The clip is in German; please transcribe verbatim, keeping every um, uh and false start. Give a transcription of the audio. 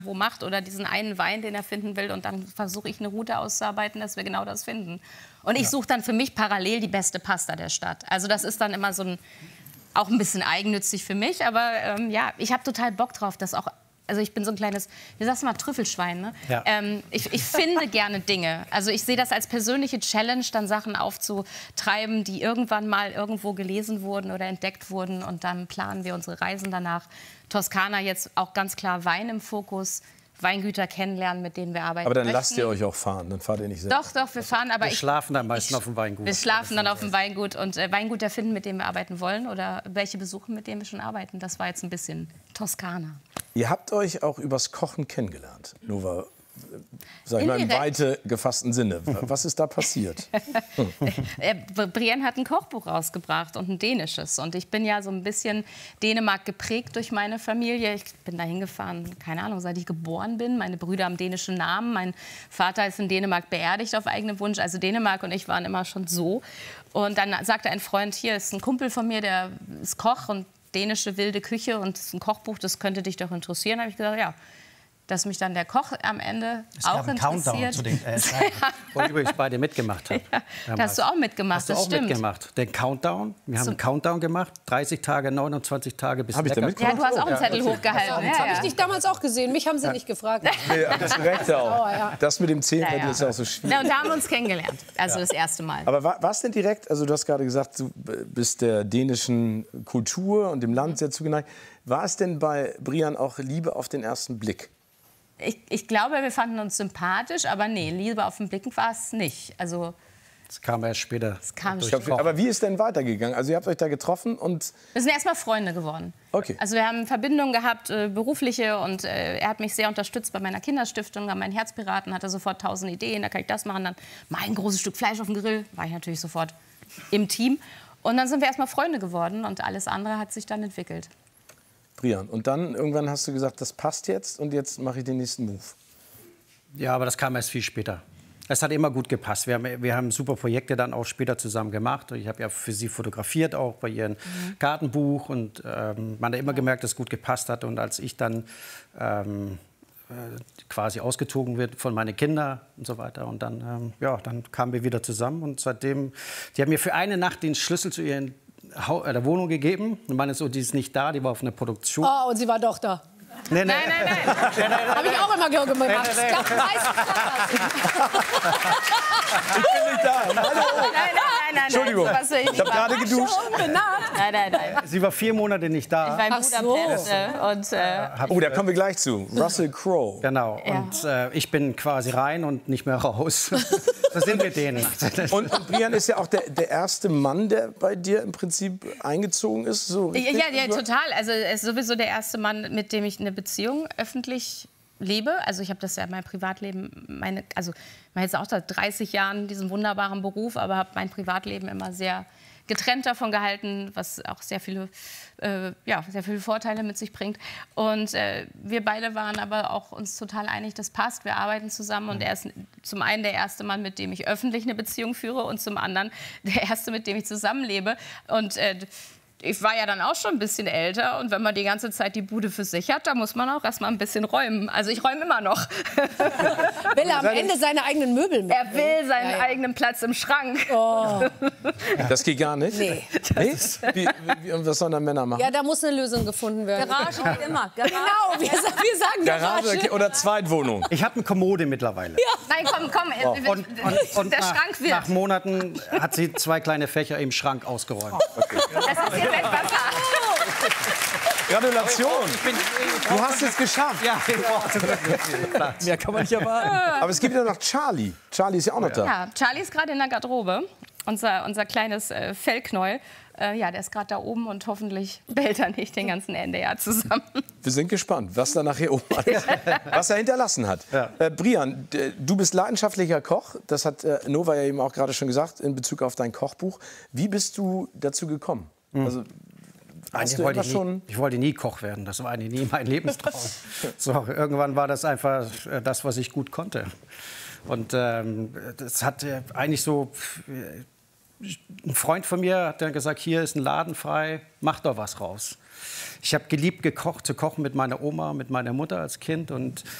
wo macht oder diesen einen Wein, den er finden will. Und dann versuche ich eine Route auszuarbeiten, dass wir genau das finden. Und ich suche dann für mich parallel die beste Pasta der Stadt. Also das ist dann immer so ein, auch ein bisschen eigennützig für mich. Aber ähm, ja, ich habe total Bock drauf, dass auch... Also ich bin so ein kleines, wie sagst du mal, Trüffelschwein. Ne? Ja. Ähm, ich, ich finde gerne Dinge. Also ich sehe das als persönliche Challenge, dann Sachen aufzutreiben, die irgendwann mal irgendwo gelesen wurden oder entdeckt wurden. Und dann planen wir unsere Reisen danach. Toskana jetzt auch ganz klar Wein im Fokus. Weingüter kennenlernen, mit denen wir arbeiten. Aber dann möchten. lasst ihr euch auch fahren, dann fahrt ihr nicht selbst. Doch, doch, wir fahren, aber wir ich, schlafen dann meistens ich, auf dem Weingut. Wir schlafen dann auf dem Weingut und äh, Weingut erfinden, mit dem wir arbeiten wollen oder welche besuchen, mit denen wir schon arbeiten. Das war jetzt ein bisschen Toskana. Ihr habt euch auch übers Kochen kennengelernt, Nova. Sag ich mal, im weite gefassten Sinne. Was ist da passiert? Brienne hat ein Kochbuch rausgebracht und ein dänisches. Und ich bin ja so ein bisschen Dänemark geprägt durch meine Familie. Ich bin da hingefahren, keine Ahnung, seit ich geboren bin. Meine Brüder haben dänischen Namen. Mein Vater ist in Dänemark beerdigt auf eigenen Wunsch. Also Dänemark und ich waren immer schon so. Und dann sagte ein Freund, hier ist ein Kumpel von mir, der ist Koch und dänische wilde Küche und ist ein Kochbuch, das könnte dich doch interessieren. Da habe ich gesagt, ja. Dass mich dann der Koch am Ende es auch interessiert. Countdown zu den äh, wo ich übrigens beide mitgemacht habe. Ja, da hast du auch mitgemacht, hast du das auch stimmt. mitgemacht. Den Countdown, wir haben so einen Countdown gemacht, dreißig Tage, neunundzwanzig Tage bis Hab ich da mitgemacht? Ja, du hast auch einen Zettel ja, hochgehalten. Das Ja, habe ja. ich dich damals auch gesehen. Mich haben sie ja. nicht gefragt. Nee, das Rechte auch. Oh, ja. Das mit dem Zählen Ja, ja. ist auch so schwierig. Ja, und da haben wir uns kennengelernt. Also das erste Mal. Aber war es denn direkt, also du hast gerade gesagt, du bist der dänischen Kultur und dem Land sehr zugeneigt. War es denn bei Brian auch Liebe auf den ersten Blick? Ich, ich glaube, wir fanden uns sympathisch, aber nee, Liebe auf den Blick war es nicht. Also, das kam erst später. Das kam durch später. Aber wie ist denn weitergegangen? Also ihr habt euch da getroffen und... Wir sind erst mal Freunde geworden. Okay. Also wir haben Verbindungen gehabt, äh, berufliche, und äh, er hat mich sehr unterstützt bei meiner Kinderstiftung, bei meinen Herzpiraten, hatte sofort tausend Ideen, da kann ich das machen, dann mal ein großes Stück Fleisch auf dem Grill, war ich natürlich sofort im Team. Und dann sind wir erst mal Freunde geworden und alles andere hat sich dann entwickelt. Brian, und dann irgendwann hast du gesagt, das passt jetzt und jetzt mache ich den nächsten Move. Ja, aber das kam erst viel später. Es hat immer gut gepasst. Wir haben, wir haben super Projekte dann auch später zusammen gemacht. Ich habe ja für sie fotografiert, auch bei ihrem mhm. Gartenbuch. Und ähm, man hat immer gemerkt, dass es gut gepasst hat. Und als ich dann ähm, äh, quasi ausgezogen wird von meinen Kindern und so weiter. Und dann, ähm, ja, dann kamen wir wieder zusammen. Und seitdem, die haben mir für eine Nacht den Schlüssel zu ihren der Wohnung gegeben. Und meine so, die ist nicht da, die war auf einer Produktion. Oh, und sie war doch da. Nee, nee. Nein, nein, nein. Habe ich auch immer gemacht. Nee, nee, nee. Ich glaub, Ich bin nicht da. Hallo. Nein, nein, nein, nein. Entschuldigung, Nein, ich habe gerade geduscht. Nein, nein, nein. Sie war vier Monate nicht da. Ich war in Ach Budapest so. und... Äh, Oh, da kommen wir gleich zu. Russell Crowe. Genau. Ja. Und äh, ich bin quasi rein und nicht mehr raus. So sind wir denen. Und, und Brian ist ja auch der, der erste Mann, der bei dir im Prinzip eingezogen ist. So ja, ja, ja, total. Also er ist sowieso der erste Mann, mit dem ich eine Beziehung öffentlich lebe. Also ich habe das ja in meinem Privatleben, meine, also ich mache jetzt auch seit dreißig Jahren diesen wunderbaren Beruf, aber habe mein Privatleben immer sehr getrennt davon gehalten, was auch sehr viele, äh, ja, sehr viele Vorteile mit sich bringt. Und äh, wir beide waren aber auch uns total einig, das passt, wir arbeiten zusammen. Und er ist zum einen der erste Mann, mit dem ich öffentlich eine Beziehung führe, und zum anderen der erste, mit dem ich zusammenlebe. Und äh, ich war ja dann auch schon ein bisschen älter, und wenn man die ganze Zeit die Bude für sich hat, da muss man auch erst mal ein bisschen räumen. Also ich räume immer noch. Will er am Ende seine eigenen Möbel mitnehmen? Er will seinen Ja, ja. eigenen Platz im Schrank. Oh. Das geht gar nicht? Nee. Nee? Wie, wie, und was sollen dann Männer machen? Ja, da muss eine Lösung gefunden werden. Garage geht immer. Garage. Genau, wir, sa- wir sagen Garage. Garage oder Zweitwohnung? Ich habe eine Kommode mittlerweile. Nein, komm, komm. äh, Und, und, und der nach, Schrank wird. nach Monaten hat sie zwei kleine Fächer im Schrank ausgeräumt. Das ist jetzt etwas. Gratulation! Du hast es geschafft. Ja, Mehr kann man nicht erwarten. Aber es gibt ja noch Charlie. Charlie ist ja auch noch da. Ja, Charlie ist gerade in der Garderobe. Unser, unser kleines äh, Fellknäuel. Äh, ja, der ist gerade da oben, und hoffentlich bellt er nicht den ganzen Ende Jahr zusammen. Wir sind gespannt, was da nachher oben alles, was er hinterlassen hat. Ja. Äh, Brian, d- du bist leidenschaftlicher Koch. Das hat äh, Nova ja eben auch gerade schon gesagt in Bezug auf dein Kochbuch. Wie bist du dazu gekommen? Also, hast Eigentlich du wollte immer ich, nie, schon... ich wollte nie Koch werden. Das war eigentlich nie mein Lebenstraum. So, irgendwann war das einfach äh, das, was ich gut konnte. Und ähm, das hat äh, eigentlich so äh, ein Freund von mir hat dann gesagt, hier ist ein Laden frei, mach doch was raus. Ich habe geliebt, gekocht, zu kochen mit meiner Oma, mit meiner Mutter als Kind. Und